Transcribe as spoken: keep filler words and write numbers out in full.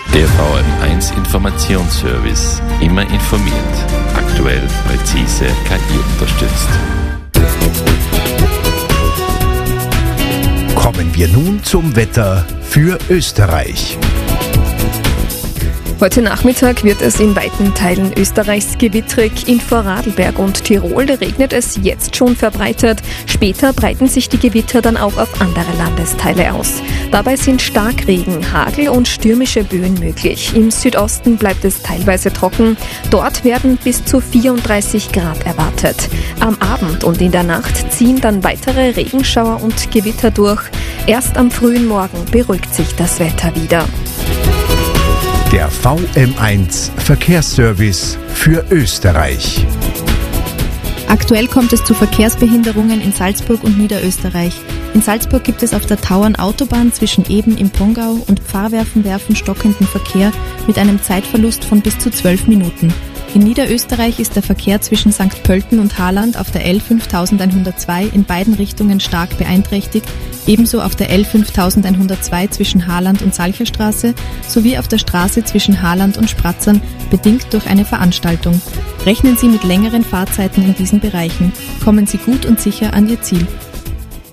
Der V M eins Informationsservice. Immer informiert. Aktuell, präzise, K I unterstützt. Kommen wir nun zum Wetter für Österreich. Heute Nachmittag wird es in weiten Teilen Österreichs gewittrig. In Vorarlberg und Tirol regnet es jetzt schon verbreitet. Später breiten sich die Gewitter dann auch auf andere Landesteile aus. Dabei sind Starkregen, Hagel und stürmische Böen möglich. Im Südosten bleibt es teilweise trocken. Dort werden bis zu vierunddreißig Grad erwartet. Am Abend und in der Nacht ziehen dann weitere Regenschauer und Gewitter durch. Erst am frühen Morgen beruhigt sich das Wetter wieder. Der V M eins Verkehrsservice für Österreich. Aktuell kommt es zu Verkehrsbehinderungen in Salzburg und Niederösterreich. In Salzburg gibt es auf der Tauern-Autobahn zwischen Eben im Pongau und Pfarrwerfen-Werfen stockenden Verkehr mit einem Zeitverlust von bis zu zwölf Minuten. In Niederösterreich ist der Verkehr zwischen Sankt Pölten und Haaland auf der L fünftausendeinhundertzwei in beiden Richtungen stark beeinträchtigt, ebenso auf der L fünftausendeinhundertzwei zwischen Haaland und Salcherstraße sowie auf der Straße zwischen Haaland und Spratzern, bedingt durch eine Veranstaltung. Rechnen Sie mit längeren Fahrzeiten in diesen Bereichen. Kommen Sie gut und sicher an Ihr Ziel.